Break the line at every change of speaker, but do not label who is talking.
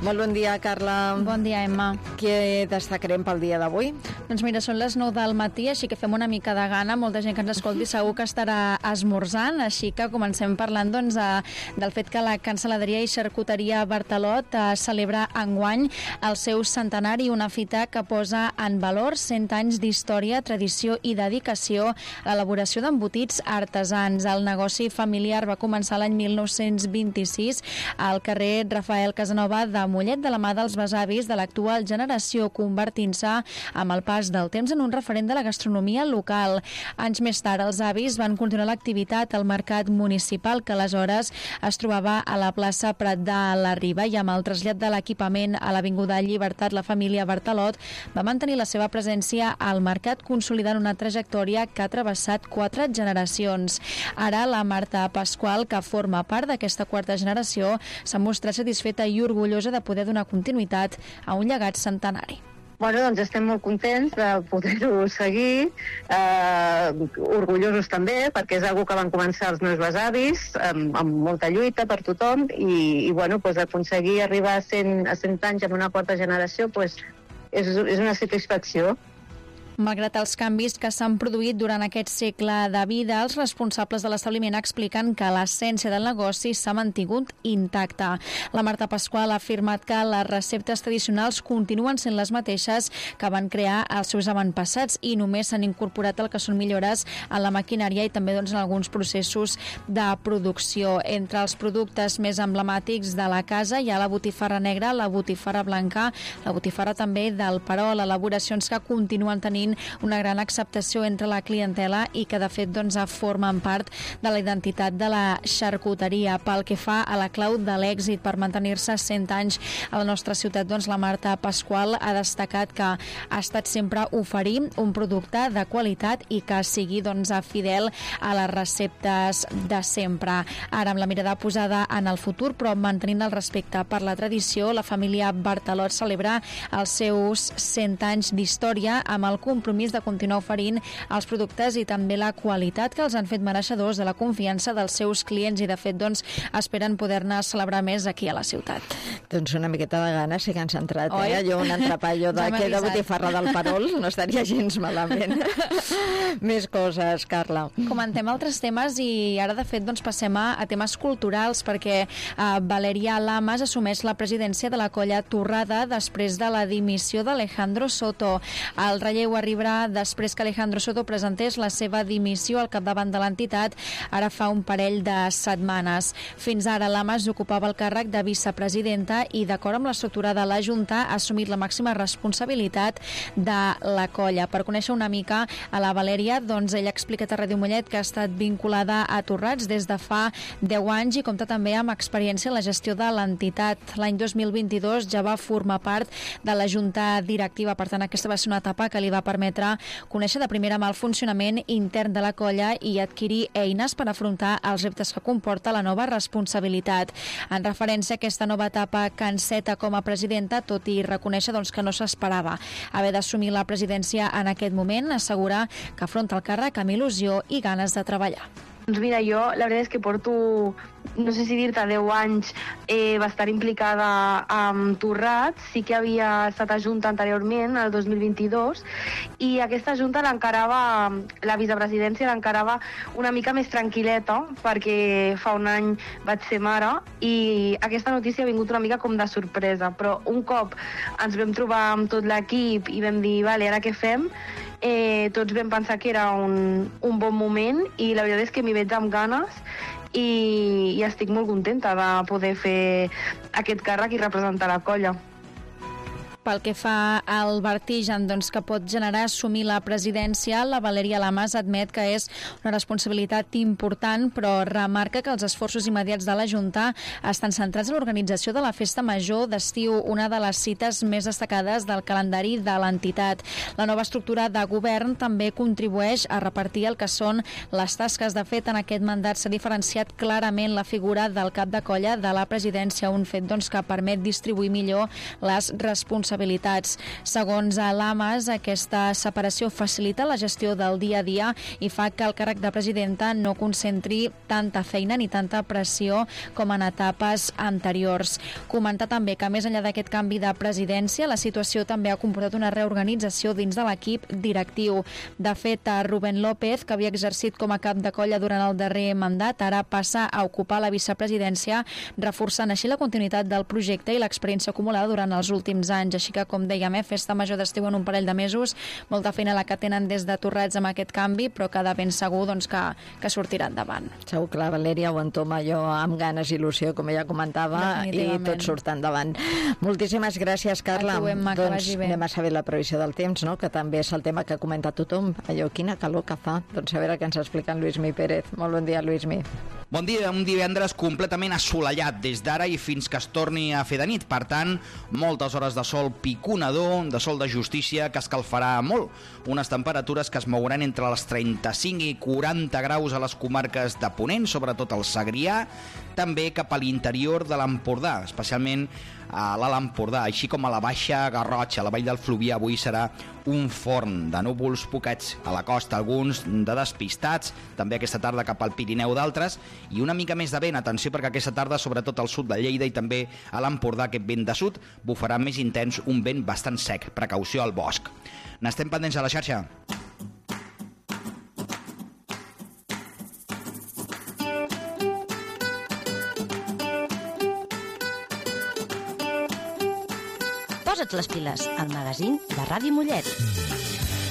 Molt bon dia, Carla.
Bon dia, Emma.
Què destacarem pel dia d'avui?
Doncs mira, són les 9 del matí, així que fem una mica de gana. Molta gent que ens escolti segur que estarà esmorzant, així que comencem parlant del fet que la Cansaladeria i Xarcuteria Bartalot celebra enguany el seu centenari, una fita que posa en valor 100 anys d'història, tradició i dedicació a l'elaboració d'embotits artesans. El negoci familiar va començar l'any 1926 al carrer Rafael Casanova de Mollet, de la mà dels besavis de l'actual generació, convertint-se amb el pas del temps en un referent de la gastronomia local. Anys més tard, els avis van continuar l'activitat al mercat municipal, que aleshores es trobava a la plaça Prat de la Riba, i amb el trasllat de l'equipament a l'Avinguda Llibertat, la família Bartalot va mantenir la seva presència al mercat, consolidant una trajectòria que ha travessat 4 generacions. Ara, la Marta Pasqual, que forma part d'aquesta quarta generació, s'ha mostrat satisfeta i orgullosa de poder donar continuïtat a un llegat centenari.
Bueno, doncs estem molt contents de poder-ho seguir, orgullosos també, perquè és una que van començar els meus besavis, amb molta lluita per tothom, i bueno, doncs aconseguir arribar a 100 anys en una quarta generació, doncs és una satisfacció.
Malgrat els canvis que s'han produït durant aquest segle de vida, els responsables de l'establiment expliquen que l'essència del negoci s'ha mantingut intacta. La Marta Pasqual ha afirmat que les receptes tradicionals continuen sent les mateixes que van crear els seus avantpassats i només s'han incorporat el que són millores en la maquinària i també en alguns processos de producció. Entre els productes més emblemàtics de la casa hi ha la botifarra negra, la botifarra blanca, la botifarra també del Perol, elaboracions que continuen tenint una gran acceptació entre la clientela i que de fet formen part de la identitat de la xarcuteria. Pel que fa a la clau de l'èxit per mantenir-se 100 anys a la nostra ciutat, la Marta Pasqual ha destacat que ha estat sempre oferir un producte de qualitat i que sigui fidel a les receptes de sempre. Ara, amb la mirada posada en el futur, però mantenint el respecte per la tradició, la família Bartalot celebra els seus 100 anys d'història amb el compromís de continuar oferint els productes i també la qualitat que els han fet mereixedors de la confiança dels seus clients, i de fet esperen poder-ne celebrar més aquí a la ciutat.
Doncs una miqueta de gana sí que ens ha entrat, Jo un entrepallo de botifarra del Perol no estaria gens malament. Més coses, Carla.
Comentem altres temes i ara de fet passem a temes culturals, perquè Valeria Lamas assumeix la presidència de la colla Torrada després de la dimissió d'Alejandro Soto. El relleu arribarà després que Alejandro Soto presentés la seva dimissió al capdavant de l'entitat ara fa un parell de setmanes. Fins ara Lamas ocupava el càrrec de vicepresidenta i, d'acord amb l'estructura de la Junta, ha assumit la màxima responsabilitat de la colla. Per conèixer una mica a la Valèria, ella ha explicat a Ràdio Mollet que ha estat vinculada a Torrats des de fa 10 anys i compta també amb experiència en la gestió de l'entitat. L'any 2022 ja va formar part de la Junta directiva, per tant aquesta va ser una etapa que li va permetre conèixer de primera mà el funcionament intern de la colla i adquirir eines per afrontar els reptes que comporta la nova responsabilitat. En referència a aquesta nova etapa que enceta com a presidenta, tot i reconèixer que no s'esperava haver d'assumir la presidència en aquest moment, assegura que afronta el càrrec amb il·lusió i ganes de treballar.
Doncs mira, jo la veritat és que porto, no sé si dir-te, 10 anys va estar implicada amb Torrats. Sí que havia estat a Junta anteriorment, el 2022, i aquesta Junta l'encarava, la vicepresidència l'encarava una mica més tranquil·leta, perquè fa un any vaig ser mare i aquesta notícia ha vingut una mica com de sorpresa, però un cop ens vam trobar amb tot l'equip i vam dir, vale, ara què fem? Tots vam pensar que era un bon moment i la veritat és que m'hi veig amb ganes i estic molt contenta de poder fer aquest càrrec i representar la colla.
Pel que fa al vertigen que pot generar assumir la presidència, la Valeria Lamas admet que és una responsabilitat important, però remarca que els esforços immediats de la Junta estan centrats en l'organització de la Festa Major d'estiu, una de les cites més destacades del calendari de l'entitat. La nova estructura de govern també contribueix a repartir el que són les tasques. De fet, en aquest mandat s'ha diferenciat clarament la figura del cap de colla de la presidència, un fet que permet distribuir millor les responsabilitats responsabilitats. Segons l'AMAS, aquesta separació facilita la gestió del dia a dia i fa que el càrrec de presidenta no concentri tanta feina ni tanta pressió com en etapes anteriors. Comentar també que més enllà d'aquest canvi de presidència, la situació també ha comportat una reorganització dins de l'equip directiu. De fet, Rubén López, que havia exercit com a cap de colla durant el darrer mandat, ara passa a ocupar la vicepresidència, reforçant així la continuïtat del projecte i l'experiència acumulada durant els últims anys. Així que, com dèiem, festa major d'estiu en un parell de mesos, molta feina la que tenen des de Torrats amb aquest canvi, però que de ben segur doncs, que sortirà endavant.
Segur que la Valèria ho entoma allò amb ganes i il·lusió, com ella comentava, i tot surt endavant. Moltíssimes gràcies, Carla. Doncs anem a saber la previsió del temps, no? Que també és el tema que comenta tothom. Allò, quina calor que fa. Doncs a veure què ens explica en Lluís Mi Pérez. Molt bon dia, Lluís Mi.
Bon dia, un divendres completament assolellat des d'ara i fins que es torni a fer de nit. Per tant, moltes hores de sol piconador, de sol de justícia, que escalfarà molt. Unes temperatures que es mouran entre els 35 i 40 graus a les comarques de Ponent, sobretot al Segrià, també cap a l'interior de l'Empordà, especialment a l'Alt Empordà, així com a la Baixa Garrotxa, a la Vall del Fluvià. Avui serà un forn de núvols poquets a la costa, alguns de despistats, també aquesta tarda cap al Pirineu d'altres, i una mica més de vent. Atenció, perquè aquesta tarda, sobretot al sud de Lleida i també a l'Empordà, aquest vent de sud, bufarà més intens, un vent bastant sec. Precaució al bosc. N'estem pendents a la xarxa.
Posa't les piles, al magazín de Ràdio Mollet.